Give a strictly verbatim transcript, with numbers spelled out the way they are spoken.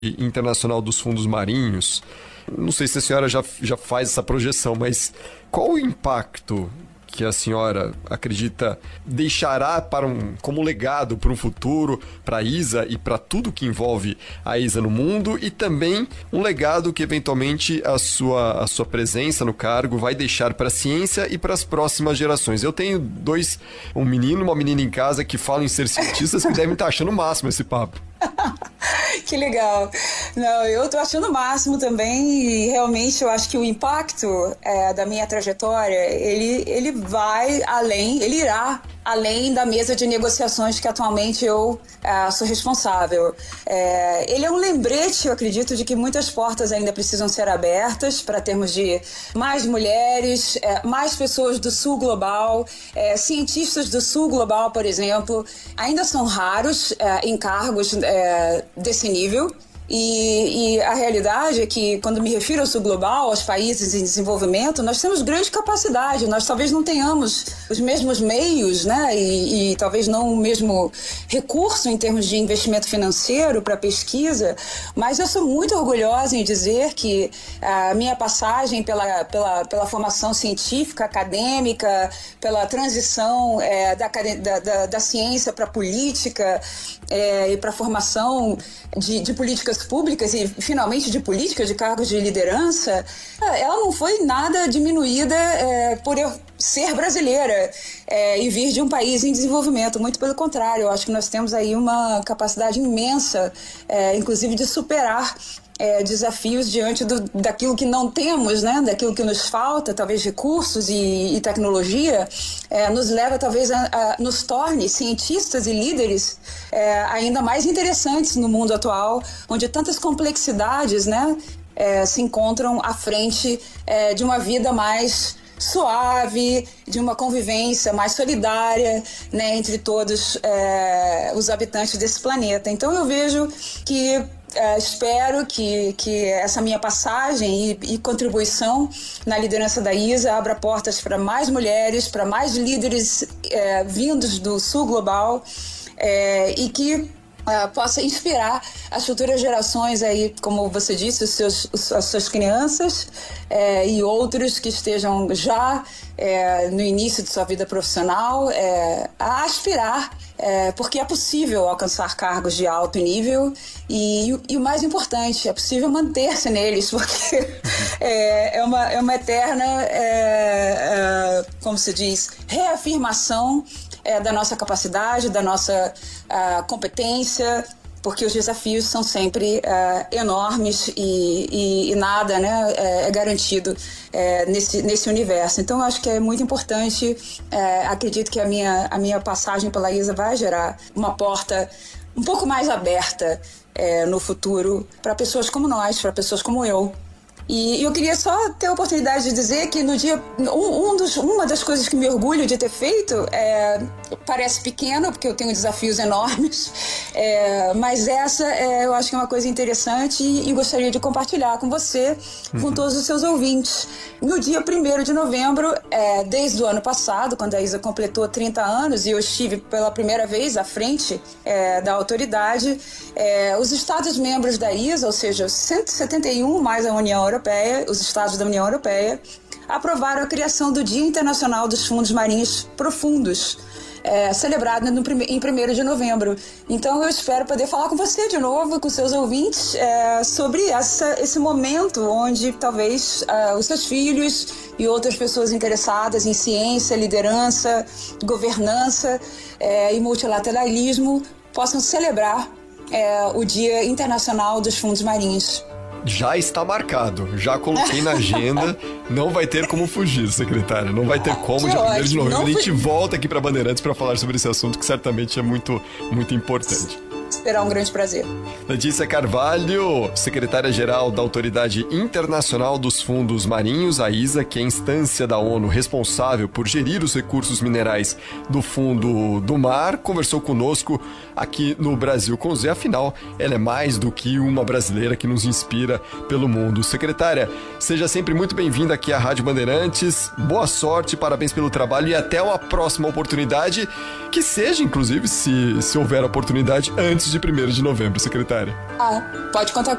Internacional dos Fundos Marinhos. Não sei se a senhora já, já faz essa projeção, mas qual o impacto que a senhora acredita deixará para um, como legado para um futuro, para a I S A e para tudo que envolve a I S A no mundo, e também um legado que eventualmente a sua, a sua presença no cargo vai deixar para a ciência e para as próximas gerações? Eu tenho dois, um menino e uma menina em casa que falam em ser cientistas que devem estar achando o máximo esse papo. Que legal. Não, eu tô achando o máximo também, e realmente eu acho que o impacto é, da minha trajetória, ele, ele vai além, ele irá além da mesa de negociações que atualmente eu é, sou responsável. É, ele é um lembrete, eu acredito, de que muitas portas ainda precisam ser abertas para termos de mais mulheres, é, mais pessoas do sul global, é, cientistas do sul global, por exemplo, ainda são raros é, em cargos é, desse nível. E, e a realidade é que, quando me refiro ao sul global, aos países em desenvolvimento, nós temos grande capacidade. Nós talvez não tenhamos os mesmos meios, né, e, e talvez não o mesmo recurso em termos de investimento financeiro para pesquisa, mas eu sou muito orgulhosa em dizer que a minha passagem pela, pela, pela formação científica, acadêmica, pela transição é, da, da, da, da ciência para a política é, e para a formação de, de políticas públicas e, finalmente, de políticas de cargos de liderança, ela não foi nada diminuída é, por eu ser brasileira é, e vir de um país em desenvolvimento. Muito pelo contrário, eu acho que nós temos aí uma capacidade imensa, é, inclusive, de superar É, desafios diante do, daquilo que não temos, né? Daquilo que nos falta, talvez recursos e, e tecnologia, é, nos leva talvez a, a nos torne cientistas e líderes é, ainda mais interessantes no mundo atual, onde tantas complexidades, né, é, se encontram à frente é, de uma vida mais suave, de uma convivência mais solidária, né, entre todos é, os habitantes desse planeta. Então eu vejo que Uh, espero que, que essa minha passagem e, e contribuição na liderança da I S A abra portas para mais mulheres, para mais líderes uh, vindos do sul global uh, e que Uh, possa inspirar as futuras gerações aí, como você disse, os seus, os, as suas crianças é, e outros que estejam já é, no início de sua vida profissional é, a aspirar, é, porque é possível alcançar cargos de alto nível e, e o mais importante, é possível manter-se neles, porque é, é, uma, é uma eterna, é, é, como se diz, reafirmação É, da nossa capacidade, da nossa uh, competência, porque os desafios são sempre uh, enormes e, e, e nada, né, é, é garantido é, nesse, nesse universo. Então, eu acho que é muito importante, é, acredito que a minha, a minha passagem pela I S A vai gerar uma porta um pouco mais aberta é, no futuro para pessoas como nós, para pessoas como eu. E eu queria só ter a oportunidade de dizer que no dia um, um dos, uma das coisas que me orgulho de ter feito é, parece pequeno, porque eu tenho desafios enormes, é, mas essa é, eu acho que é uma coisa interessante e, e gostaria de compartilhar com você, com uhum. todos os seus ouvintes. No dia primeiro de novembro, é, desde o ano passado, quando a I S A completou trinta anos e eu estive pela primeira vez à frente é, da autoridade, é, os Estados-membros da I S A, ou seja, cento e setenta e um mais a União Europeia, os Estados da União Europeia, aprovaram a criação do Dia Internacional dos Fundos Marinhos Profundos, é, celebrado no, em primeiro de novembro. Então eu espero poder falar com você de novo, com seus ouvintes, é, sobre essa, esse momento onde talvez é, os seus filhos e outras pessoas interessadas em ciência, liderança, governança é, e multilateralismo possam celebrar é, o Dia Internacional dos Fundos Marinhos. Já está marcado, já coloquei na agenda, não vai ter como fugir, secretária, não vai ter como. Dia primeiro de novembro a gente volta aqui para Bandeirantes para falar sobre esse assunto que certamente é muito, muito importante. Será um grande prazer. Letícia Carvalho, secretária-geral da Autoridade Internacional dos Fundos Marinhos, a I S A, que é a instância da ONU responsável por gerir os recursos minerais do fundo do mar, conversou conosco aqui no Brasil com Z. Afinal, ela é mais do que uma brasileira que nos inspira pelo mundo. Secretária, seja sempre muito bem-vinda aqui à Rádio Bandeirantes. Boa sorte, parabéns pelo trabalho e até uma próxima oportunidade, que seja, inclusive, se, se houver oportunidade, antes antes de primeiro de novembro, secretária. Ah, pode contar